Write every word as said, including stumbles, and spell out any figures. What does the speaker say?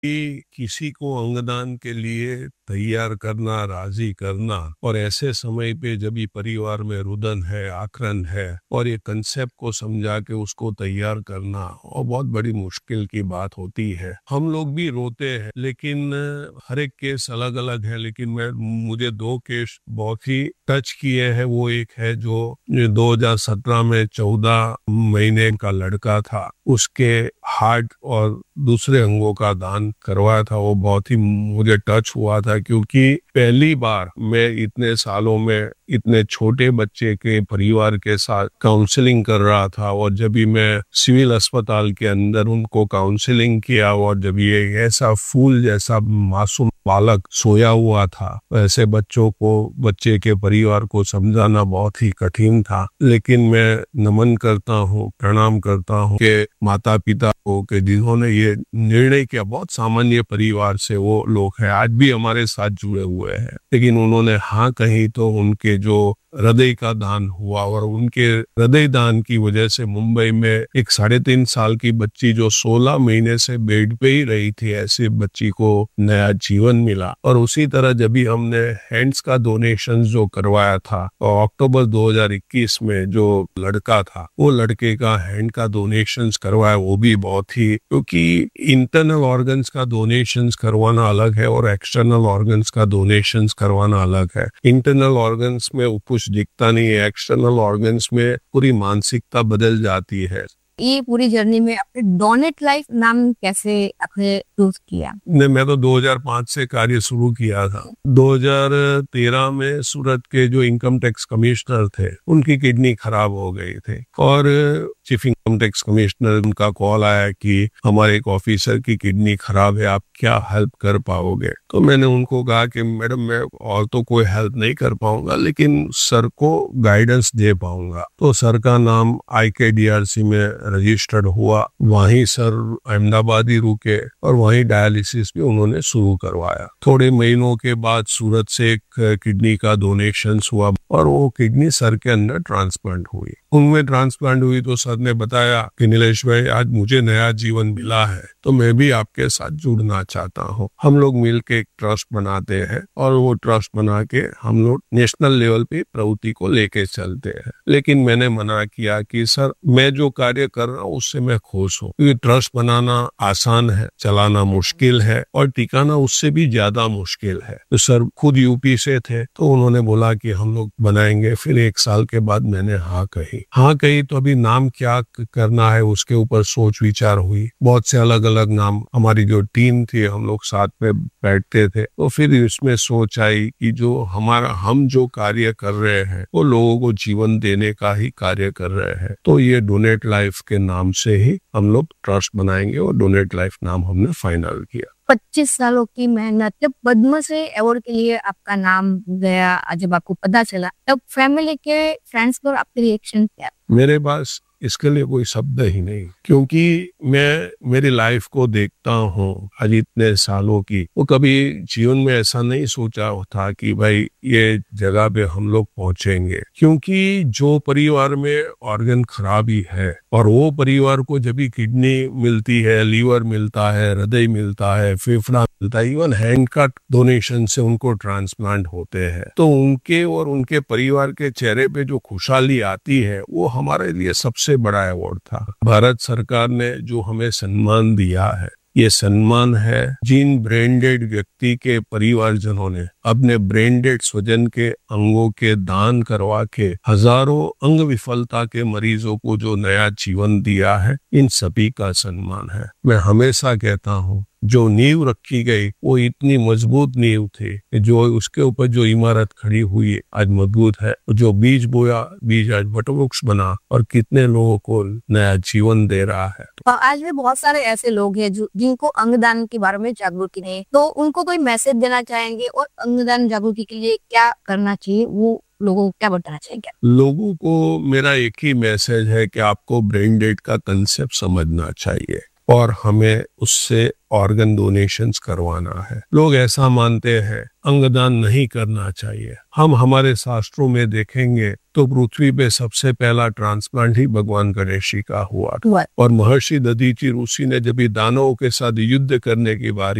कि किसी को अंगदान के लिए तैयार करना, राजी करना, और ऐसे समय पे जब ये परिवार में रुदन है, आक्रन है, और ये कंसेप्ट को समझा के उसको तैयार करना और बहुत बड़ी मुश्किल की बात होती है। हम लोग भी रोते हैं, लेकिन हर एक केस अलग अलग है। लेकिन मैं मुझे दो केस बहुत ही टच किए हैं। वो एक है जो दो हज़ार सत्रह में चौदह महीने का लड़का था, उसके हार्ट और दूसरे अंगों का दान करवाया था। वो बहुत ही मुझे टच हुआ था, क्योंकि पहली बार मैं इतने सालों में इतने छोटे बच्चे के परिवार के साथ काउंसलिंग कर रहा था। और जब भी मैं सिविल अस्पताल के अंदर उनको काउंसलिंग किया, और जब ये ऐसा फूल जैसा मासूम बालक सोया हुआ था, ऐसे बच्चों को, बच्चे के परिवार को समझाना बहुत ही कठिन था। लेकिन मैं नमन करता हूँ, प्रणाम करता हूँ कि माता पिता को, कि जिन्होंने ये निर्णय किया। बहुत सामान्य परिवार से वो लोग हैं, आज भी हमारे साथ जुड़े हुए हैं, लेकिन उन्होंने हाँ कही तो उनके जो हृदय का दान हुआ, और उनके हृदय दान की वजह से मुंबई में एक साढ़े तीन साल की बच्ची जो सोलह महीने से बेड पे ही रही थी, ऐसी बच्ची को नया जीवन मिला। और उसी तरह जब भी हमने हैंड्स का डोनेशन जो करवाया था, और अक्टूबर दो हज़ार इक्कीस में जो लड़का था, वो लड़के का हैंड का डोनेशन करवाया, वो भी बहुत ही, क्योंकि इंटरनल ऑर्गन्स का डोनेशन करवाना अलग है और एक्सटर्नल ऑर्गन्स का डोनेशन करवाना अलग है। इंटरनल ऑर्गन्स में कुछ दिखता नहीं है, एक्सटर्नल ऑर्गन्स में पूरी मानसिकता बदल जाती है। ये पूरी जर्नी में आपने डोनेट लाइफ नाम कैसे आपने चूज किया? नहीं, मैं तो दो हज़ार पाँच से कार्य शुरू किया था। दो हज़ार तेरह में सूरत के जो इनकम टैक्स कमिश्नर थे, उनकी किडनी खराब हो गई थी, और चीफ इनकम टैक्स कमिश्नर, उनका कॉल आया कि हमारे एक ऑफिसर की किडनी खराब है, आप क्या हेल्प कर पाओगे? तो मैंने उनको कहा कि मैडम, मैं और तो कोई हेल्प नहीं कर पाऊंगा, लेकिन सर को गाइडेंस दे पाऊंगा। तो सर का नाम आई के डी आर सी में रजिस्टर्ड हुआ। वहीं सर अहमदाबाद ही रुके, और वहीं डायलिसिस भी उन्होंने शुरू करवाया। थोड़े महीनों के बाद सूरत से एक किडनी का डोनेशन हुआ, और वो किडनी सर के अंदर ट्रांसप्लांट हुई। उनमें ट्रांसप्लांट हुई तो सर ने बताया कि नीलेश भाई, आज मुझे नया जीवन मिला है, तो मैं भी आपके साथ जुड़ना चाहता हूँ। हम लोग मिलके एक ट्रस्ट बनाते हैं, और वो ट्रस्ट बना के हम लोग नेशनल लेवल पे प्रवृत्ति को लेके चलते हैं। लेकिन मैंने मना किया कि सर, मैं जो कार्य कर रहा हूँ उससे मैं खुश हूँ, क्योंकि ट्रस्ट बनाना आसान है, चलाना मुश्किल है, और टिकाना उससे भी ज्यादा मुश्किल है। तो सर खुद यूपी से थे, तो उन्होंने बोला कि हम लोग बनाएंगे। फिर एक साल के बाद मैंने हाँ कही। हाँ कही तो अभी नाम क्या करना है उसके ऊपर सोच विचार हुई। बहुत से अलग अलग नाम, हमारी जो टीम थी, हम लोग साथ में बैठते थे, तो फिर इसमें सोच आई कि जो हमारा हम जो कार्य कर रहे हैं वो लोगों को जीवन देने का ही कार्य कर रहे हैं। तो ये डोनेट लाइफ के नाम से ही हम लोग ट्रस्ट बनाएंगे, और डोनेट लाइफ नाम हमने फाइनल किया। पच्चीस सालों की मेहनत, जब पद्मश्री अवार्ड के लिए आपका नाम गया, जब आपको पता चला, तब फैमिली के, फ्रेंड्स पर आपके रिएक्शन क्या? मेरे पास इसके लिए कोई शब्द ही नहीं, क्योंकि मैं मेरी लाइफ को देखता हूँ आज इतने सालों की। वो कभी जीवन में ऐसा नहीं सोचा था कि भाई ये जगह पे हम लोग पहुंचेंगे, क्योंकि जो परिवार में ऑर्गन खराबी है, और वो परिवार को जब भी किडनी मिलती है, लीवर मिलता है, हृदय मिलता है, फेफड़ा मिलता है, इवन हैंड का डोनेशन से उनको ट्रांसप्लांट होते हैं, तो उनके और उनके परिवार के चेहरे पे जो खुशहाली आती है, वो हमारे लिए सबसे बड़ा अवार्ड था। भारत सरकार ने जो हमें सम्मान दिया है, ये सम्मान है जिन ब्रेनडेड व्यक्ति के परिवारजनों ने अपने ब्रेनडेड स्वजन के अंगों के दान करवा के हजारों अंग विफलता के मरीजों को जो नया जीवन दिया है, इन सभी का सम्मान है। मैं हमेशा कहता हूँ, जो नींव रखी गई वो इतनी मजबूत नींव थी, जो उसके ऊपर जो इमारत खड़ी हुई आज मजबूत है। जो बीज बोया, बीज आज वटवृक्ष बना, और कितने लोगों को नया जीवन दे रहा है। आज भी बहुत सारे ऐसे लोग हैं जो जिनको अंगदान के बारे में जागरूकता नहीं, तो उनको कोई मैसेज देना चाहेंगे, और अंगदान जागरूकता के लिए क्या करना चाहिए, वो लोगों को क्या बताना चाहिए? लोगों को मेरा एक ही मैसेज है कि आपको ब्रेन डेड का कंसेप्ट समझना चाहिए, और हमें उससे ऑर्गन डोनेशंस करवाना है। लोग ऐसा मानते हैं अंगदान नहीं करना चाहिए। हम हमारे शास्त्रों में देखेंगे तो पृथ्वी पे सबसे पहला ट्रांसप्लांट ही भगवान गणेश जी का हुआ हुआ। और महर्षि दधीचि ऋषि ने जब दानवों के साथ युद्ध करने की बारी